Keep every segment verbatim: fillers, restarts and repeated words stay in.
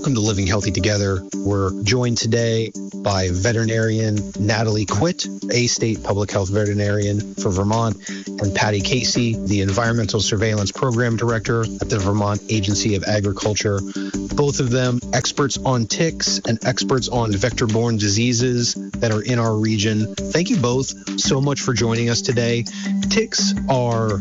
Welcome to Living Healthy Together. We're joined today by veterinarian Natalie Quitt, A-State Public Health Veterinarian for Vermont, and Patty Casey, the Environmental Surveillance Program Director at the Vermont Agency of Agriculture. Both of them experts on ticks and experts on vector-borne diseases that are in our region. Thank you both so much for joining us today. Ticks are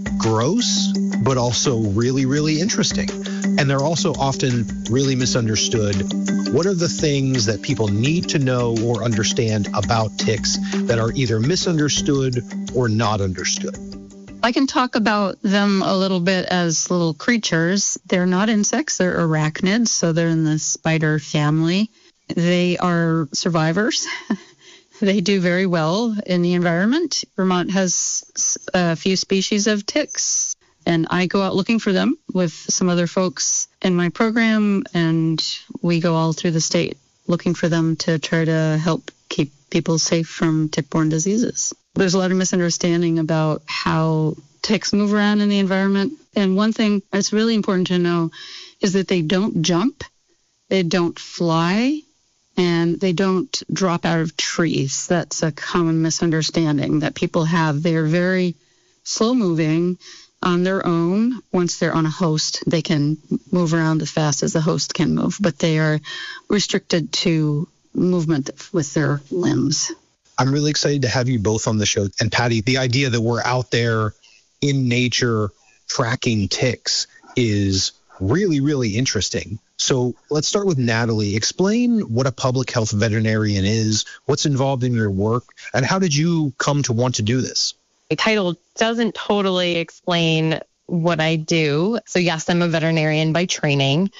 gross, but also really, really interesting. And they're also often really misunderstood. What are the things that people need to know or understand about ticks that are either misunderstood or not understood? I can talk about them a little bit as little creatures. They're not insects, they're arachnids, so they're in the spider family. They are survivors. They do very well in the environment. Vermont has a few species of ticks, and I go out looking for them with some other folks in my program, and we go all through the state looking for them to try to help keep people safe from tick-borne diseases. There's a lot of misunderstanding about how ticks move around in the environment, and one thing that's really important to know is that they don't jump, they don't fly, and they don't drop out of trees. That's a common misunderstanding that people have. They're very slow-moving on their own. Once they're on a host, they can move around as fast as the host can move, but they are restricted to movement with their limbs. I'm really excited to have you both on the show. And Patty, the idea that we're out there in nature tracking ticks is really, really interesting. So let's start with Natalie. Explain what a public health veterinarian is, what's involved in your work, and how did you come to want to do this? My title doesn't totally explain what I do. So yes, I'm a veterinarian by training,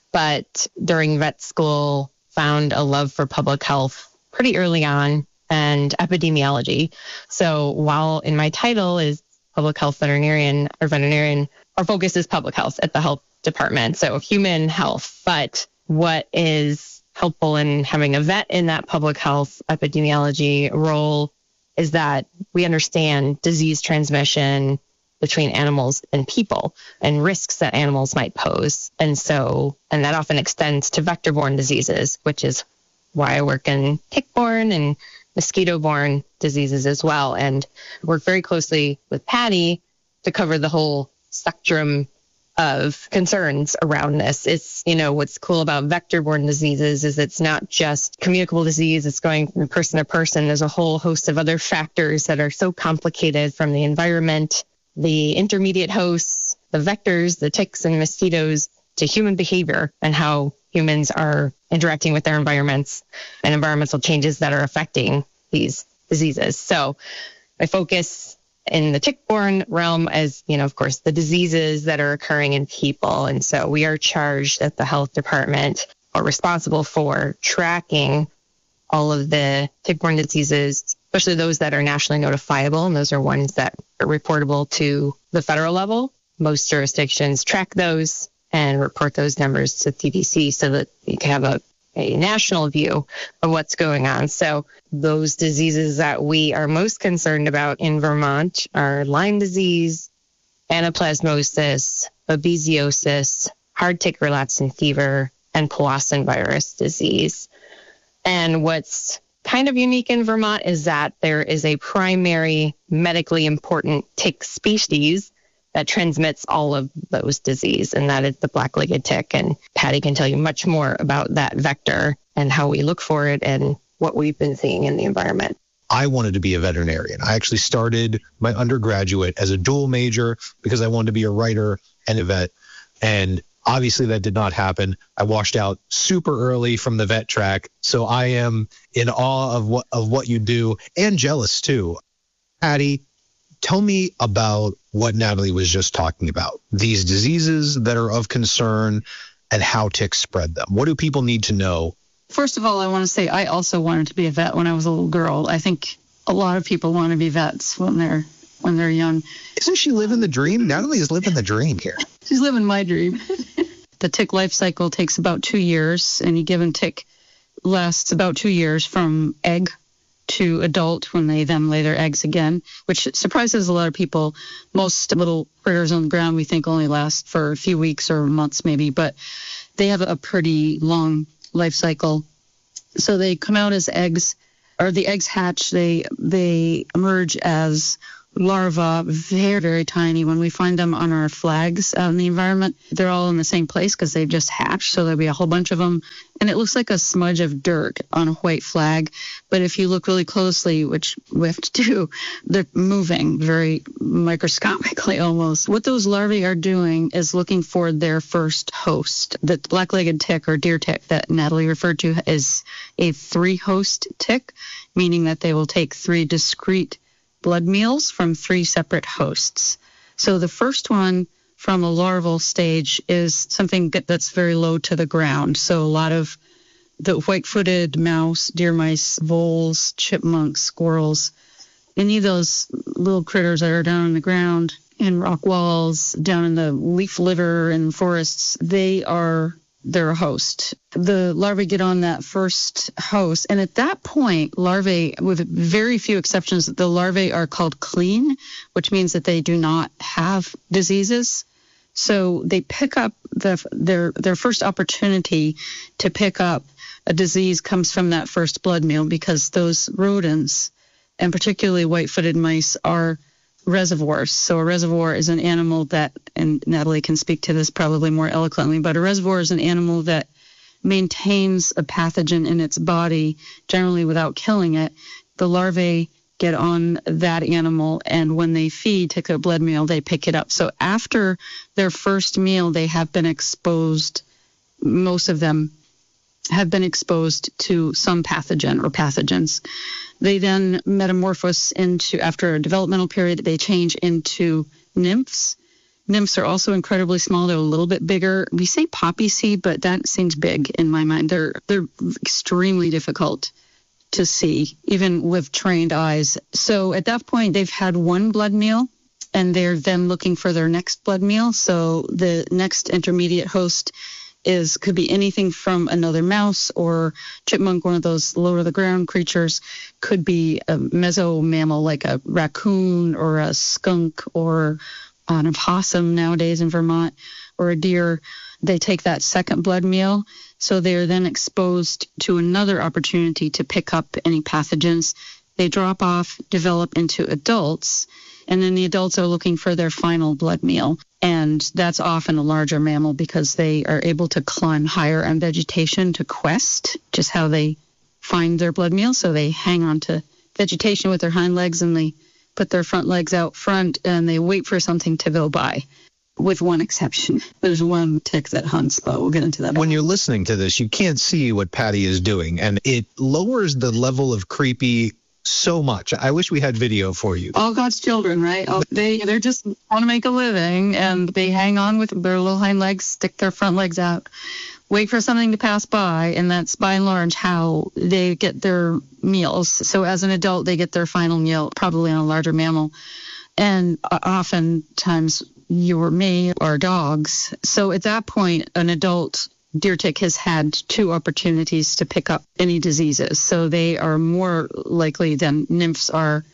but during vet school, found a love for public health pretty early on and epidemiology. So while in my title is public health veterinarian or veterinarian, our focus is public health at the health department, so human health. But what is helpful in having a vet in that public health epidemiology role is that we understand disease transmission between animals and people and risks that animals might pose. And so, and that often extends to vector-borne diseases, which is why I work in tick-borne and mosquito-borne diseases as well, and work very closely with Patty to cover the whole spectrum of concerns around this. It's, you know, what's cool about vector-borne diseases is it's not just communicable disease. It's going from person to person. There's a whole host of other factors that are so complicated, from the environment, the intermediate hosts, the vectors, the ticks and mosquitoes, to human behavior and how humans are interacting with their environments and environmental changes that are affecting these diseases. So my focus in the tick-borne realm is, you know, of course, the diseases that are occurring in people. And so we are charged at the health department, or responsible for tracking all of the tick-borne diseases, especially those that are nationally notifiable. And those are ones that are reportable to the federal level. Most jurisdictions track those and report those numbers to C D C so that you can have a a national view of what's going on. So those diseases that we are most concerned about in Vermont are Lyme disease, anaplasmosis, babesiosis, hard tick relapsing fever, and Powassan virus disease. And what's kind of unique in Vermont is that there is a primary medically important tick species that transmits all of those disease, and that is the black-legged tick. And Patty can tell you much more about that vector and how we look for it and what we've been seeing in the environment. I wanted to be a veterinarian. I actually started my undergraduate as a dual major because I wanted to be a writer and a vet. And obviously that did not happen. I washed out super early from the vet track. So I am in awe of what, of what you do, and jealous too. Patty, tell me about what Natalie was just talking about, these diseases that are of concern and how ticks spread them. What do people need to know? First of all, I want to say I also wanted to be a vet when I was a little girl. I think a lot of people want to be vets when they're when they're young. Isn't she living the dream? Natalie is living the dream here. She's living my dream. The tick life cycle takes about two years. Any given tick lasts about two years from egg to adult when they then lay their eggs again, which surprises a lot of people. Most little critters on the ground we think only last for a few weeks or months maybe, but they have a pretty long life cycle. So they come out as eggs, or the eggs hatch, they they emerge as larvae, very, very tiny. When we find them on our flags out in the environment, they're all in the same place because they've just hatched. So there'll be a whole bunch of them. And it looks like a smudge of dirt on a white flag. But if you look really closely, which we have to do, they're moving very microscopically almost. What those larvae are doing is looking for their first host. The black-legged tick or deer tick that Natalie referred to is a three-host tick, meaning that they will take three discrete blood meals from three separate hosts. So the first one from a larval stage is something that's very low to the ground. So a lot of the white-footed mouse, deer mice, voles, chipmunks, squirrels, any of those little critters that are down on the ground in rock walls, down in the leaf litter in forests, they are their host. The larvae get on that first host, and at that point, larvae, with very few exceptions, the larvae are called clean, which means that they do not have diseases. So they pick up the, their their first opportunity to pick up a disease comes from that first blood meal, because those rodents, and particularly white-footed mice, are reservoirs. So a reservoir is an animal that, and Natalie can speak to this probably more eloquently, but a reservoir is an animal that maintains a pathogen in its body, generally without killing it. The larvae get on that animal, and when they feed, take their blood meal, they pick it up. So after their first meal, they have been exposed, most of them have been exposed to some pathogen or pathogens. They then metamorphose into, after a developmental period, they change into nymphs. Nymphs are also incredibly small. They're a little bit bigger. We say poppy seed, but that seems big in my mind. They're they're extremely difficult to see, even with trained eyes. So at that point, they've had one blood meal, and they're then looking for their next blood meal. So the next intermediate host is could be anything from another mouse or chipmunk, one of those low to the ground creatures, could be a meso mammal like a raccoon or a skunk or an opossum nowadays in Vermont, or a deer. They take that second blood meal, so they're then exposed to another opportunity to pick up any pathogens. They drop off, develop into adults, and then the adults are looking for their final blood meal. And that's often a larger mammal because they are able to climb higher on vegetation to quest, just how they find their blood meal. So they hang on to vegetation with their hind legs, and they put their front legs out front, and they wait for something to go by, with one exception. There's one tick that hunts, but we'll get into that. When you're listening to this, you can't see what Patty is doing, and it lowers the level of creepy so much. I wish we had video for you. All God's children, right? Oh, they they're just want to make a living, and they hang on with their little hind legs, stick their front legs out, wait for something to pass by, and that's by and large how they get their meals. So as an adult, they get their final meal, probably on a larger mammal, and oftentimes you or me or dogs. So at that point, an adult deer tick has had two opportunities to pick up any diseases. So they are more likely than nymphs are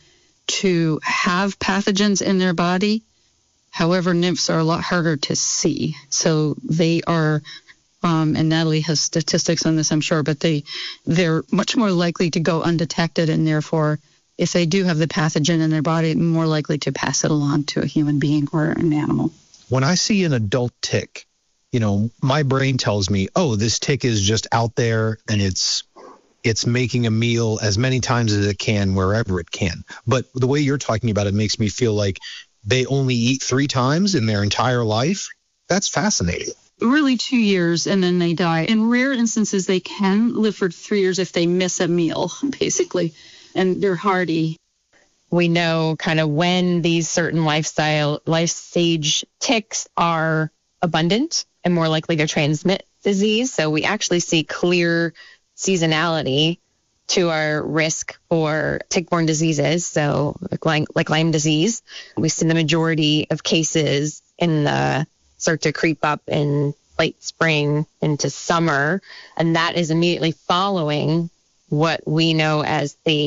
to have pathogens in their body. However, nymphs are a lot harder to see. So they are, um, and Natalie has statistics on this, I'm sure, but they, they're much more likely to go undetected, and therefore, if they do have the pathogen in their body, more likely to pass it along to a human being or an animal. When I see an adult tick, you know, my brain tells me, oh, this tick is just out there and it's it's making a meal as many times as it can wherever it can. But the way you're talking about it makes me feel like they only eat three times in their entire life. That's fascinating. Really two years and then they die. In rare instances, they can live for three years if they miss a meal, basically, and they're hardy. We know kind of when these certain lifestyle, life stage ticks are abundant and more likely to transmit disease. So we actually see clear seasonality to our risk for tick-borne diseases. So like Lyme, like Lyme disease, we see the majority of cases in the start to creep up in late spring into summer. And that is immediately following what we know as the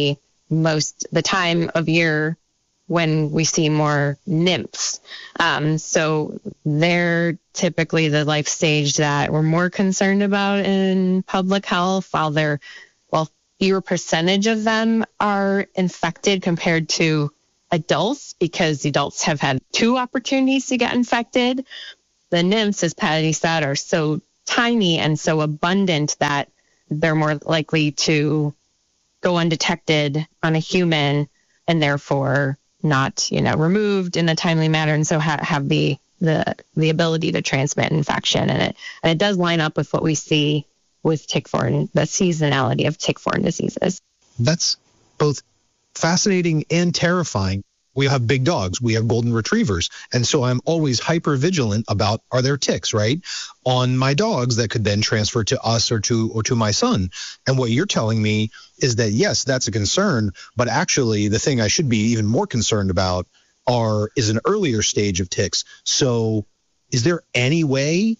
most the time of year when we see more nymphs. Um, so they're typically the life stage that we're more concerned about in public health, while they're, well, fewer percentage of them are infected compared to adults, because the adults have had two opportunities to get infected. The nymphs, as Patty said, are so tiny and so abundant that they're more likely to go undetected on a human and therefore not, you know, removed in a timely manner, and so ha- have the the the ability to transmit infection. And it and it does line up with what we see with tick-borne, the seasonality of tick-borne diseases. That's both fascinating and terrifying. We have big dogs, we have golden retrievers, and so I'm always hyper vigilant about, are there ticks, right, on my dogs that could then transfer to us or to or to my son. And what you're telling me is that, yes, that's a concern, but actually the thing I should be even more concerned about are is an earlier stage of ticks. So is there any way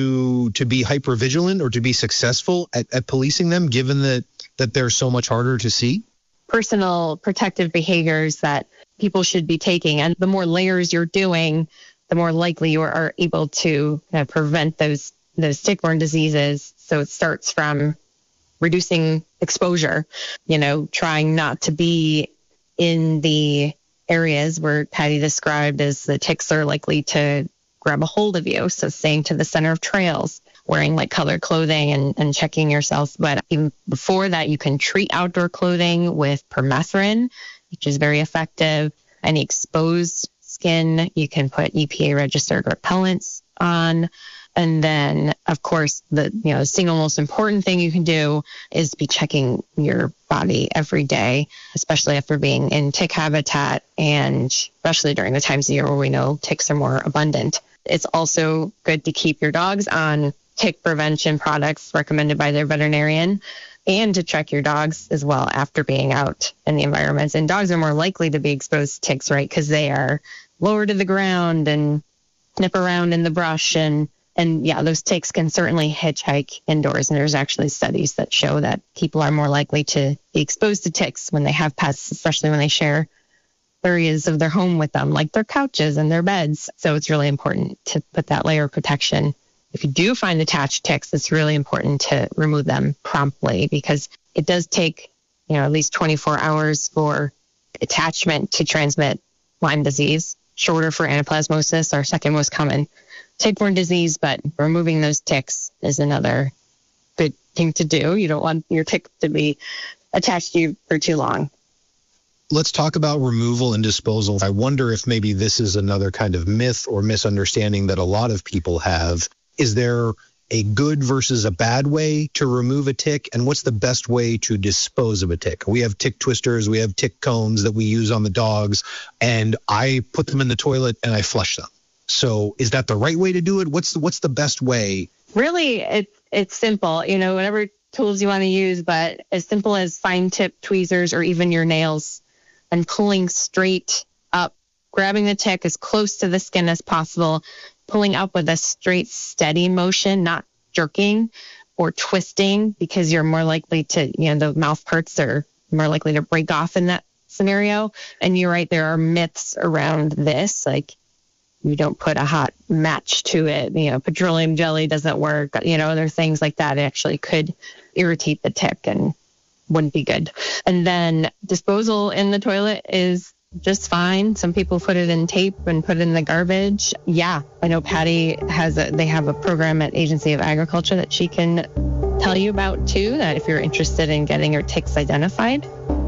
to to be hyper vigilant or to be successful at, at policing them, given that that they're so much harder to see? Personal protective behaviors that people should be taking. And the more layers you're doing, the more likely you are able to you know, prevent those those tick-borne diseases. So it starts from reducing exposure, you know, trying not to be in the areas where Patty described as the ticks are likely to grab a hold of you. So staying to the center of trails, wearing like colored clothing and, and checking yourself. But even before that, you can treat outdoor clothing with permethrin, which is very effective. Any exposed skin, you can put E P A registered repellents on. And then, of course, the you know single most important thing you can do is be checking your body every day, especially after being in tick habitat, and especially during the times of year where we know ticks are more abundant. It's also good to keep your dogs on tick prevention products recommended by their veterinarian, and to check your dogs as well after being out in the environments. And dogs are more likely to be exposed to ticks, right, because they are lower to the ground and nip around in the brush. And, and yeah, those ticks can certainly hitchhike indoors. And there's actually studies that show that people are more likely to be exposed to ticks when they have pets, especially when they share areas of their home with them, like their couches and their beds. So it's really important to put that layer of protection. If you do find attached ticks, it's really important to remove them promptly, because it does take, you know, at least twenty-four hours for attachment to transmit Lyme disease, shorter for anaplasmosis, our second most common tick-borne disease, but removing those ticks is another good thing to do. You don't want your tick to be attached to you for too long. Let's talk about removal and disposal. I wonder if maybe this is another kind of myth or misunderstanding that a lot of people have. Is there a good versus a bad way to remove a tick? And what's the best way to dispose of a tick? We have tick twisters, we have tick combs that we use on the dogs, and I put them in the toilet and I flush them. So is that the right way to do it? What's the, what's the best way? Really, it's, it's simple, you know, whatever tools you want to use, but as simple as fine tip tweezers or even your nails, and pulling straight up, grabbing the tick as close to the skin as possible, pulling up with a straight, steady motion, not jerking or twisting, because you're more likely to, you know, the mouth parts are more likely to break off in that scenario. And you're right, there are myths around this, like you don't put a hot match to it, you know, petroleum jelly doesn't work, you know, there are things like that. It actually could irritate the tick and wouldn't be good. And then disposal in the toilet is just fine. Some people put it in tape and put it in the garbage. Yeah, I know Patty has a, they have a program at Agency of Agriculture that she can tell you about too, that if you're interested in getting your ticks identified.